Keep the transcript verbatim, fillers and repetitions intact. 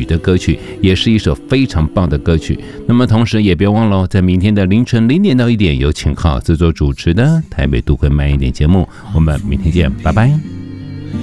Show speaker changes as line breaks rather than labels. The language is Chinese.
的歌曲，也是一首非常棒的歌曲。那么同时也别忘了，在明天的凌晨零点到一点，有请浩制作主持的台北都会慢一点节目，我们明天见，拜拜。